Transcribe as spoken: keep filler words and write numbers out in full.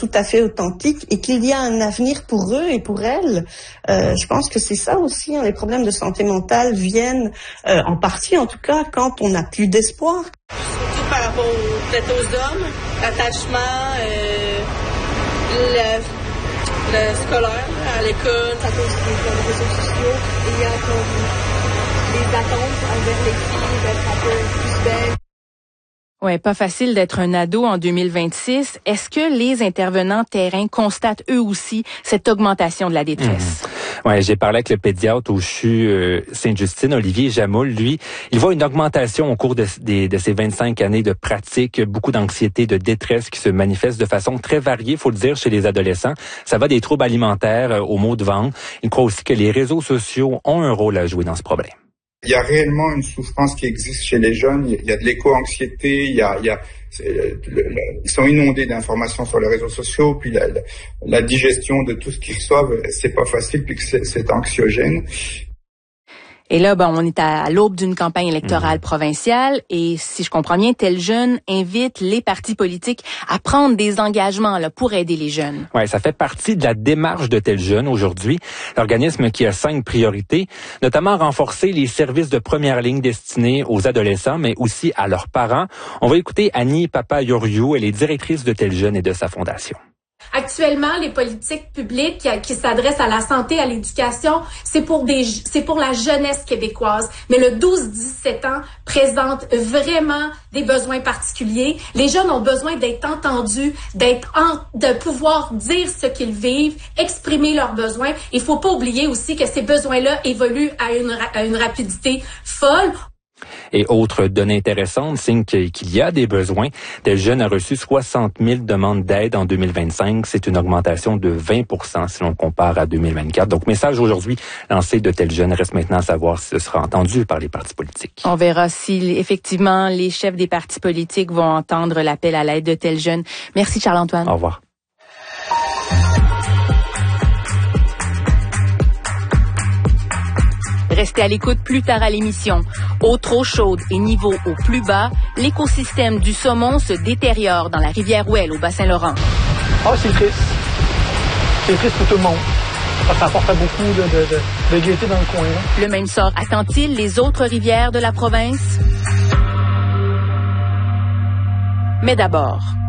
tout à fait authentique et qu'il y a un avenir pour eux et pour elles. Euh, je pense que c'est ça aussi, hein, les problèmes de santé mentale viennent, euh, en partie en tout cas, quand on n'a plus d'espoir. Surtout par rapport aux, peut-être aux hommes, l'attachement, euh, le, le scolaire, à l'école, à cause des réseaux sociaux, il y a comme les attentes envers les filles d'être un peu plus belles. Ouais, pas facile d'être un ado en deux mille vingt-six. Est-ce que les intervenants terrain constatent eux aussi cette augmentation de la détresse? Mmh. Ouais, j'ai parlé avec le pédiatre au C H U euh, Sainte-Justine, Olivier Jamoul. Lui, il voit une augmentation au cours de, de, de ces vingt-cinq années de pratique, beaucoup d'anxiété, de détresse qui se manifeste de façon très variée, faut le dire, chez les adolescents. Ça va des troubles alimentaires euh, aux maux de ventre. Il croit aussi que les réseaux sociaux ont un rôle à jouer dans ce problème. Il y a réellement une souffrance qui existe chez les jeunes. Il y a de l'éco-anxiété. Il y a, il y a, le, le, ils sont inondés d'informations sur les réseaux sociaux. Puis la, la, la digestion de tout ce qu'ils reçoivent, c'est pas facile. Puis que c'est, c'est anxiogène. Et là, bon, on est à l'aube d'une campagne électorale mmh. provinciale et si je comprends bien, Tel Jeune invite les partis politiques à prendre des engagements là pour aider les jeunes. Ouais, ça fait partie de la démarche de Tel Jeune aujourd'hui. L'organisme qui a cinq priorités, notamment renforcer les services de première ligne destinés aux adolescents, mais aussi à leurs parents. On va écouter Annie Papayoriou, elle est directrice de Tel Jeune et de sa fondation. Actuellement, les politiques publiques qui, qui s'adressent à la santé, à l'éducation, c'est pour des, c'est pour la jeunesse québécoise. Mais le douze dix-sept ans présente vraiment des besoins particuliers. Les jeunes ont besoin d'être entendus, d'être en, de pouvoir dire ce qu'ils vivent, exprimer leurs besoins. Il faut pas oublier aussi que ces besoins-là évoluent à une, à une rapidité folle. Et autre donnée intéressante, signe qu'il y a des besoins. Tel Jeune a reçu soixante mille demandes d'aide en deux mille vingt-cinq. C'est une augmentation de vingt pour cent si l'on compare à deux mille vingt-quatre. Donc, message aujourd'hui lancé de Tel Jeune. Reste maintenant à savoir si ce sera entendu par les partis politiques. On verra si effectivement les chefs des partis politiques vont entendre l'appel à l'aide de Tel Jeune. Merci Charles-Antoine. Au revoir. Restez à l'écoute plus tard à l'émission. Eau trop chaude et niveau au plus bas, l'écosystème du saumon se détériore dans la rivière Ouelle au Bas-Saint-Laurent. Ah, oh, c'est triste. C'est triste pour tout le monde. Ça apporte beaucoup de, de, de, de gaieté dans le coin. Là. Le même sort attend-il les autres rivières de la province? Mais d'abord...